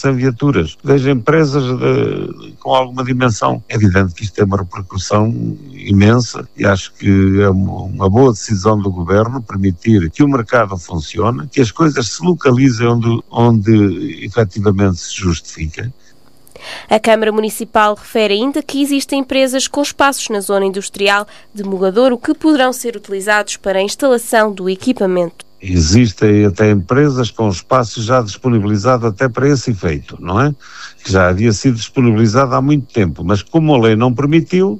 viaturas, das empresas com alguma dimensão. É evidente que isto tem uma repercussão imensa e acho que é uma boa decisão do Governo permitir que o mercado funcione, que as coisas se localizem onde efetivamente se justifica. A Câmara Municipal refere ainda que existem empresas com espaços na zona industrial de Mogadouro que poderão ser utilizados para a instalação do equipamento. Existem até empresas com espaço já disponibilizado até para esse efeito, não é? Que já havia sido disponibilizado há muito tempo, mas como a lei não permitiu,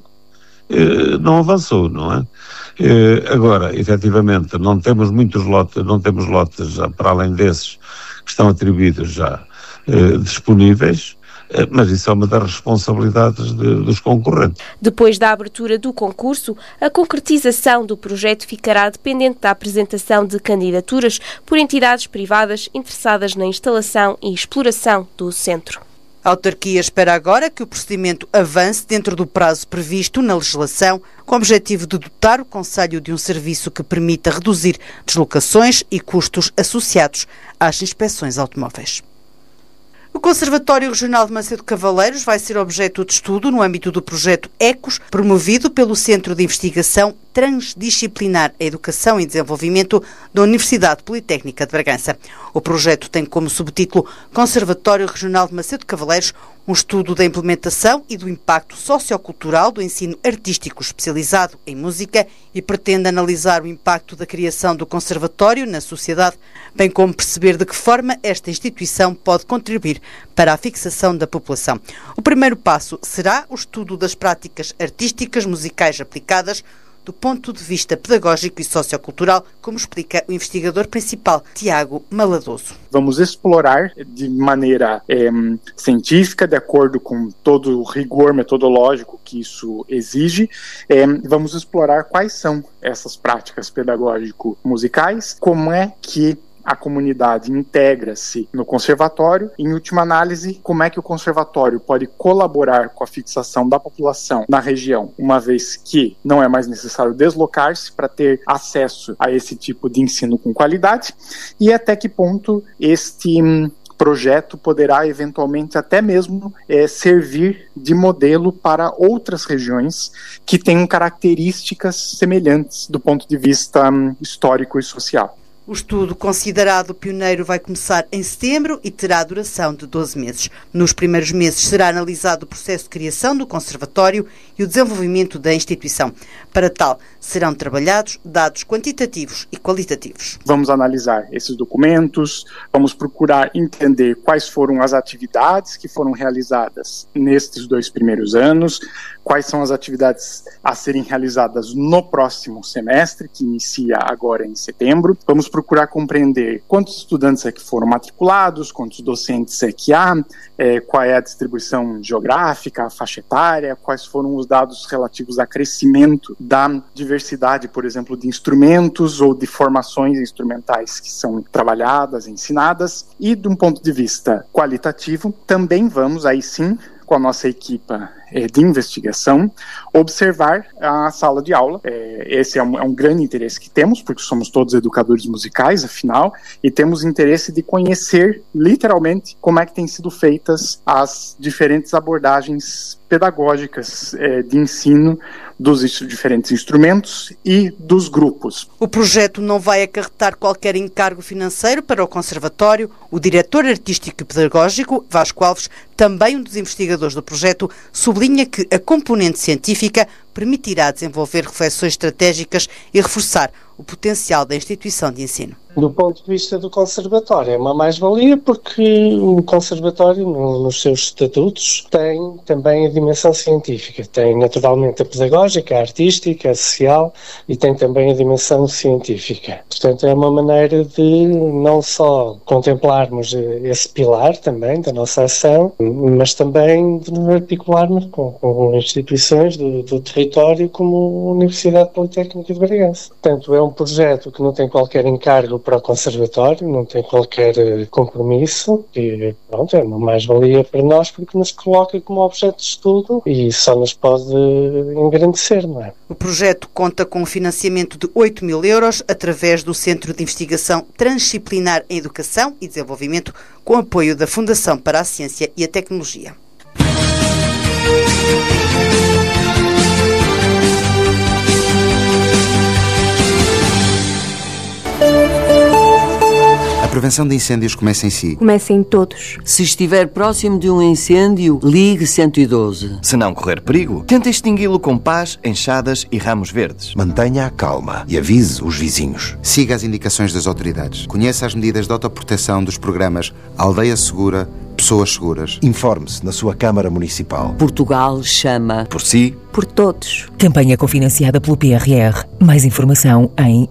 não avançou, não é? Agora, efetivamente, não temos lotes já, para além desses que estão atribuídos já disponíveis, mas isso é uma das responsabilidades dos concorrentes. Depois da abertura do concurso, a concretização do projeto ficará dependente da apresentação de candidaturas por entidades privadas interessadas na instalação e exploração do centro. A autarquia espera agora que o procedimento avance dentro do prazo previsto na legislação, com o objetivo de dotar o concelho de um serviço que permita reduzir deslocações e custos associados às inspeções automóveis. O Conservatório Regional de Macedo Cavaleiros vai ser objeto de estudo no âmbito do projeto ECOS, promovido pelo Centro de Investigação Transdisciplinar a Educação e Desenvolvimento da Universidade Politécnica de Bragança. O projeto tem como subtítulo Conservatório Regional de Macedo Cavaleiros, um estudo da implementação e do impacto sociocultural do ensino artístico especializado em música e pretende analisar o impacto da criação do conservatório na sociedade, bem como perceber de que forma esta instituição pode contribuir para a fixação da população. O primeiro passo será o estudo das práticas artísticas musicais aplicadas do ponto de vista pedagógico e sociocultural, como explica o investigador principal, Tiago Maladoso. Vamos explorar de maneira científica, de acordo com todo o rigor metodológico que isso exige, vamos explorar quais são essas práticas pedagógico-musicais, como é que a comunidade integra-se no conservatório. Em última análise, como é que o conservatório pode colaborar com a fixação da população na região, uma vez que não é mais necessário deslocar-se para ter acesso a esse tipo de ensino com qualidade, e até que ponto este projeto poderá eventualmente até mesmo servir de modelo para outras regiões que tenham características semelhantes do ponto de vista histórico e social. O estudo, considerado pioneiro, vai começar em setembro e terá duração de 12 meses. Nos primeiros meses será analisado o processo de criação do conservatório e o desenvolvimento da instituição. Para tal, serão trabalhados dados quantitativos e qualitativos. Vamos analisar esses documentos, vamos procurar entender quais foram as atividades que foram realizadas nestes 2 primeiros anos, quais são as atividades a serem realizadas no próximo semestre, que inicia agora em setembro. Vamos procurar compreender quantos estudantes é que foram matriculados, quantos docentes é que há, qual é a distribuição geográfica, a faixa etária, quais foram os dados relativos a crescimento da diversidade, por exemplo, de instrumentos ou de formações instrumentais que são trabalhadas, ensinadas. E, de um ponto de vista qualitativo, também vamos, aí sim, com a nossa equipa de investigação, observar a sala de aula. Esse é um grande interesse que temos, porque somos todos educadores musicais, afinal, e temos interesse de conhecer, literalmente, como é que têm sido feitas as diferentes abordagens pedagógicas de ensino dos diferentes instrumentos e dos grupos. O projeto não vai acarretar qualquer encargo financeiro para o Conservatório. O diretor artístico e pedagógico, Vasco Alves, também um dos investigadores do projeto, sublinha que a componente científica permitirá desenvolver reflexões estratégicas e reforçar o potencial da instituição de ensino. Do ponto de vista do conservatório, é uma mais-valia porque o conservatório, nos seus estatutos, tem também a dimensão científica. Tem naturalmente a pedagógica, a artística, a social e tem também a dimensão científica. Portanto, é uma maneira de não só contemplarmos esse pilar também da nossa ação, mas também de nos articularmos com instituições do território como a Universidade Politécnica de Bragança. Portanto, é um projeto que não tem qualquer encargo para o conservatório, não tem qualquer compromisso e pronto, é uma mais-valia para nós porque nos coloca como objeto de estudo e só nos pode engrandecer, não é? O projeto conta com um financiamento de 8 mil euros através do Centro de Investigação Transdisciplinar em Educação e Desenvolvimento, com apoio da Fundação para a Ciência e a Tecnologia. A prevenção de incêndios começa em si. Começa em todos. Se estiver próximo de um incêndio, ligue 112. Se não correr perigo, tente extingui-lo com pás, enxadas e ramos verdes. Mantenha a calma e avise os vizinhos. Siga as indicações das autoridades. Conheça as medidas de autoproteção dos programas Aldeia Segura, Pessoas Seguras. Informe-se na sua Câmara Municipal. Portugal chama por si, por todos. Campanha cofinanciada pelo PRR. Mais informação em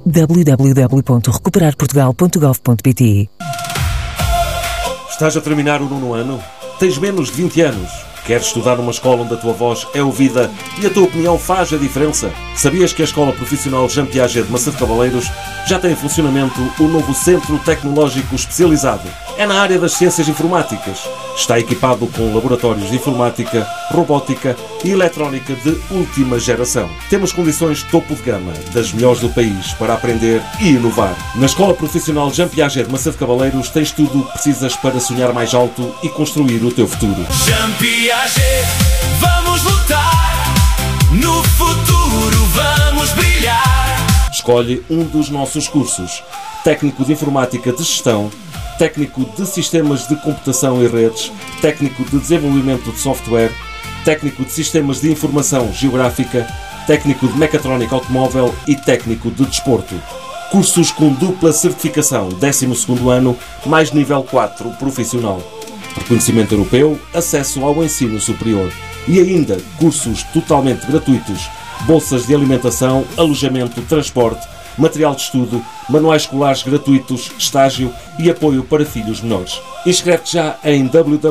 www.recuperarportugal.gov.pt. Estás a terminar o 9º ano? Tens menos de 20 anos? Queres estudar numa escola onde a tua voz é ouvida e a tua opinião faz a diferença? Sabias que a Escola Profissional Jean Piaget de Macedo Cavaleiros já tem em funcionamento o novo Centro Tecnológico Especializado? É na área das ciências informáticas. Está equipado com laboratórios de informática, robótica e eletrónica de última geração. Temos condições topo de gama, das melhores do país, para aprender e inovar. Na Escola Profissional Jean Piaget de Macedo Cavaleiros tens tudo o que precisas para sonhar mais alto e construir o teu futuro. Jean Piaget, vamos lutar, no futuro vamos brilhar. Escolhe um dos nossos cursos: Técnico de Informática de Gestão, Técnico de Sistemas de Computação e Redes, Técnico de Desenvolvimento de Software, Técnico de Sistemas de Informação Geográfica, Técnico de Mecatrónica Automóvel e Técnico de Desporto. Cursos com dupla certificação, 12º ano, mais nível 4 profissional. Reconhecimento europeu, acesso ao ensino superior. E ainda, cursos totalmente gratuitos, bolsas de alimentação, alojamento, transporte, material de estudo, manuais escolares gratuitos, estágio e apoio para filhos menores. Inscreve-te já em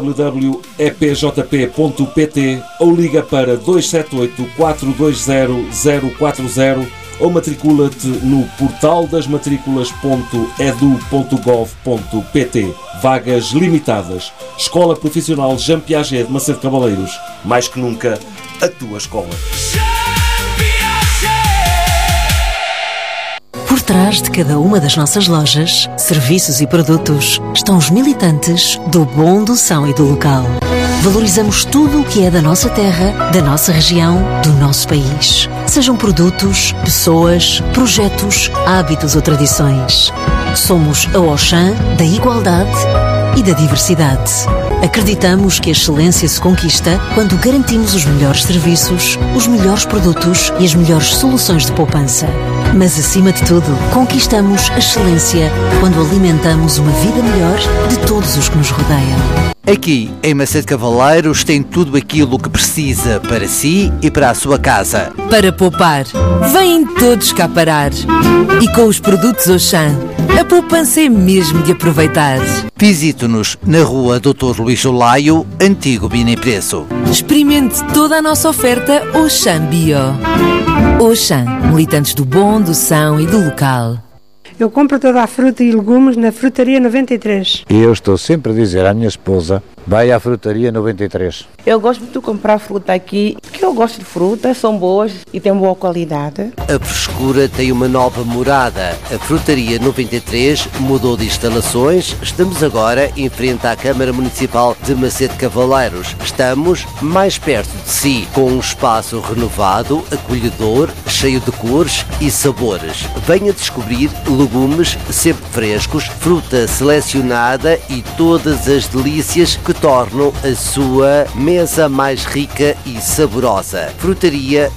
www.epjp.pt ou liga para 278 420 040 ou matricula-te no portaldasmatriculas.edu.gov.pt. Vagas limitadas. Escola Profissional Jean Piaget de Macedo Cavaleiros. Mais que nunca, a tua escola. Por trás de cada uma das nossas lojas, serviços e produtos estão os militantes do bom, do são e do local. Valorizamos tudo o que é da nossa terra, da nossa região, do nosso país. Sejam produtos, pessoas, projetos, hábitos ou tradições. Somos a Auchan da igualdade e da diversidade. Acreditamos que a excelência se conquista quando garantimos os melhores serviços, os melhores produtos e as melhores soluções de poupança. Mas, acima de tudo, conquistamos a excelência quando alimentamos uma vida melhor de todos os que nos rodeiam. Aqui, em Macedo Cavaleiros, tem tudo aquilo que precisa para si e para a sua casa. Para poupar, vêm todos cá parar. E com os produtos Auchan, a poupança é mesmo de aproveitar. Visite-nos na rua Dr. Luís Olaio, antigo Bini Preço. Experimente toda a nossa oferta Auchan Bio. Auchan, militantes do bom, do são e do local. Eu compro toda a fruta e legumes na Frutaria 93. E eu estou sempre a dizer à minha esposa, vai à Frutaria 93. Eu gosto de comprar fruta aqui, porque eu gosto de frutas, são boas e têm boa qualidade. A frescura tem uma nova morada. A Frutaria 93 mudou de instalações. Estamos agora em frente à Câmara Municipal de Macedo Cavaleiros. Estamos mais perto de si, com um espaço renovado, acolhedor, cheio de cores e sabores. Venha descobrir legumes sempre frescos, fruta selecionada e todas as delícias que tornam a sua mesa mais rica e saborosa. Frutaria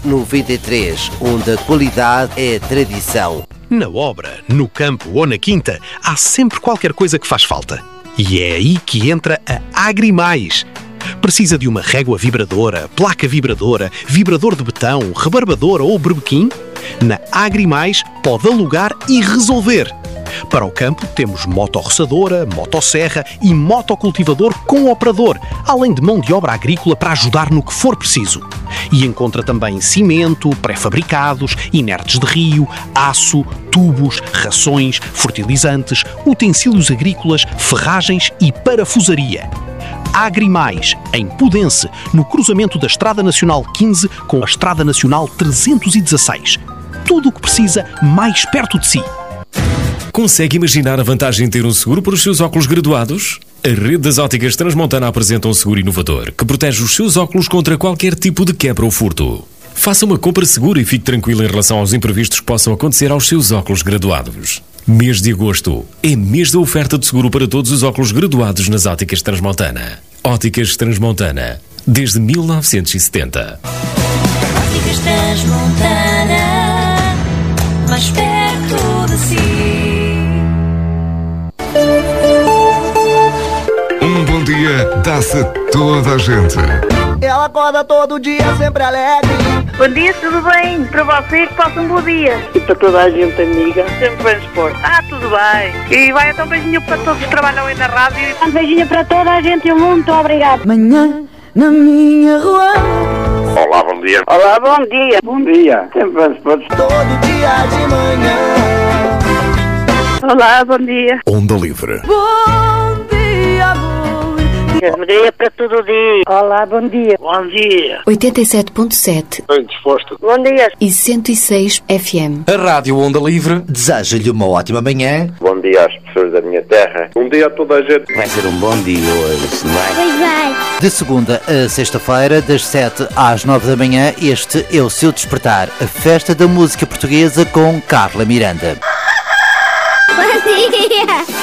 93, onde a qualidade é tradição. Na obra, no campo ou na quinta, há sempre qualquer coisa que faz falta. E é aí que entra a Agrimais. Precisa de uma régua vibradora, placa vibradora, vibrador de betão, rebarbadora ou berbequim? Na Agrimais pode alugar e resolver. Para o campo temos motorroçadora, motosserra e motocultivador com operador, além de mão de obra agrícola para ajudar no que for preciso. e encontra também cimento, pré-fabricados, inertes de rio, aço, tubos, rações, fertilizantes, utensílios agrícolas, ferragens e parafusaria. Agrimais, em Pudense, no cruzamento da Estrada Nacional 15 com a Estrada Nacional 316. Tudo o que precisa mais perto de si. Consegue imaginar a vantagem de ter um seguro para os seus óculos graduados? A rede das óticas Transmontana apresenta um seguro inovador que protege os seus óculos contra qualquer tipo de quebra ou furto. Faça uma compra segura e fique tranquilo em relação aos imprevistos que possam acontecer aos seus óculos graduados. Mês de agosto é mês da oferta de seguro para todos os óculos graduados nas óticas Transmontana. Óticas Transmontana, desde 1970. Óticas Transmontana, mais perto de si. Um bom dia dá-se a toda a gente. Ela acorda todo dia sempre alegre. Bom dia, tudo bem? Para vocês, faça um bom dia. E para toda a gente amiga, sempre bem dispor. Tudo bem. E vai então um beijinho para todos que trabalham aí na rádio. Um beijinho para toda a gente e muito obrigado. Manhã na minha rua. Olá, bom dia. Olá, bom dia. Bom dia. Sempre bem dispor. Todo dia de manhã. Olá, bom dia. Onda Livre. Bom dia, bom dia para todo dia. Olá, bom dia. Bom dia. 87.7. Bem disposto. Bom dia. E 106 FM. A Rádio Onda Livre deseja-lhe uma ótima manhã. Bom dia às pessoas da minha terra. Bom dia a toda a gente. Vai ser um bom dia hoje, não é? Pois vai. De segunda a sexta-feira, das 7 às 9 da manhã, este é o seu Despertar, a festa da música portuguesa com Carla Miranda. Bom dia.